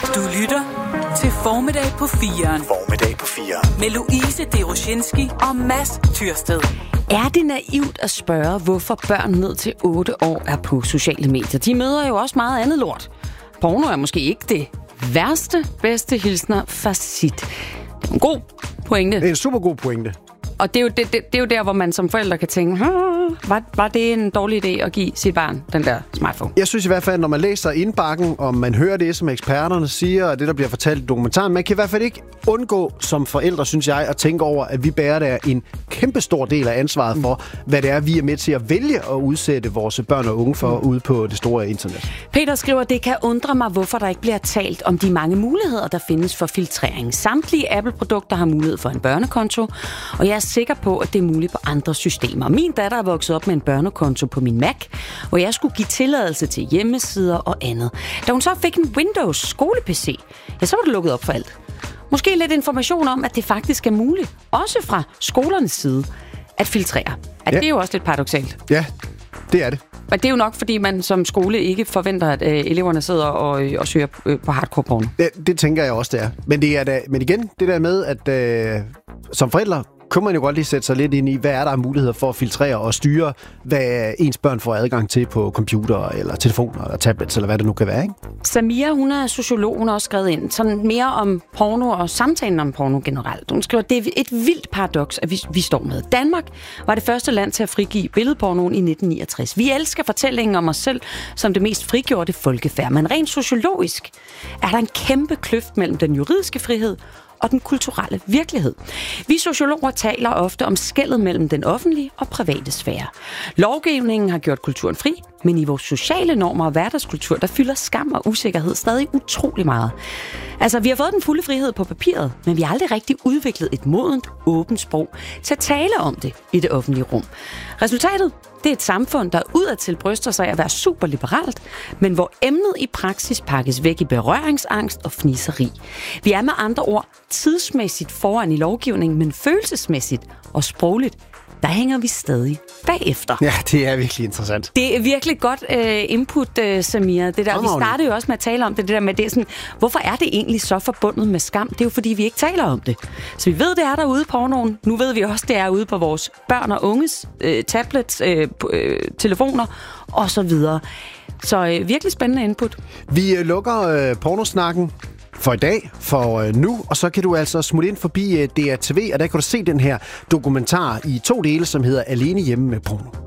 Du lytter til Formiddag på 4'eren. Formiddag på 4'eren. Med Louise Deroshinski og Mads Tyrsted. Er det naivt at spørge, hvorfor børn ned til 8 år er på sociale medier? De møder jo også meget andet lort. Porno er måske ikke det værste. Bedste hilsner Facit. Det er en god pointe. Det er en super god pointe. Og det er jo der, hvor man som forældre kan tænke, var det en dårlig idé at give sit barn den der smartphone? Jeg synes i hvert fald, når man læser indbakken, og man hører det, som eksperterne siger, og det, der bliver fortalt i dokumentaren, man kan i hvert fald ikke undgå som forældre, synes jeg, at tænke over, at vi bærer der en kæmpe stor del af ansvaret for, hvad det er, vi er med til at vælge at udsætte vores børn og unge for ude på det store internet. Peter skriver, det kan undre mig, hvorfor der ikke bliver talt om de mange muligheder, der findes for filtrering. Samtlige Apple-produkter har mulighed for en børnekonto, og jeg er sikker på, at det er muligt på andre systemer. Min datter er vokset op med en børnekonto på min Mac, hvor jeg skulle give tilladelse til hjemmesider og andet. Da hun så fik en Windows skole-PC, ja, så var det lukket op for alt. Måske lidt information om, at det faktisk er muligt, også fra skolernes side, at filtrere. Det er jo også lidt paradoksalt. Ja, det er det. Men det er jo nok, fordi man som skole ikke forventer, at eleverne sidder og søger på hardcore porno. Det tænker jeg også, det er. Men igen, det der med, at som forældre, kunne man jo godt lige sætte sig lidt ind i, hvad er der af muligheder for at filtrere og styre, hvad ens børn får adgang til på computer, eller telefoner, eller tablets, eller hvad det nu kan være, ikke? Samia, hun er sociolog, hun har også skrevet ind sådan mere om porno og samtalen om porno generelt. Hun skriver, at det er et vildt paradoks, at vi står med. Danmark var det første land til at frigive billedpornoen i 1969. Vi elsker fortællingen om os selv som det mest frigjorte folkefærd, men rent sociologisk er der en kæmpe kløft mellem den juridiske frihed og den kulturelle virkelighed. Vi sociologer taler ofte om skellet mellem den offentlige og private sfære. Lovgivningen har gjort kulturen fri, men i vores sociale normer og hverdagskultur, der fylder skam og usikkerhed stadig utrolig meget. Altså, vi har fået den fulde frihed på papiret, men vi har aldrig rigtig udviklet et modent, åbent sprog til at tale om det i det offentlige rum. Resultatet, det er et samfund, der udadtil bryster sig at være superliberalt, men hvor emnet i praksis pakkes væk i berøringsangst og fniseri. Vi er med andre ord tidsmæssigt foran i lovgivningen, men følelsesmæssigt og sprogligt, der hænger vi stadig bagefter. Ja, det er virkelig interessant. Det er virkelig godt input, Samir. Det der, vi startede jo også med at tale om det der med det sådan, hvorfor er det egentlig så forbundet med skam? Det er jo fordi, vi ikke taler om det. Så vi ved, det er derude på pornoen. Nu ved vi også, det er ude på vores børn og unges tablets, telefoner og så videre. Så virkelig spændende input. Vi lukker pornosnakken for i dag, for nu, og så kan du altså smutte ind forbi DRTV, og der kan du se den her dokumentar i 2 dele, som hedder Alene hjemme med porno.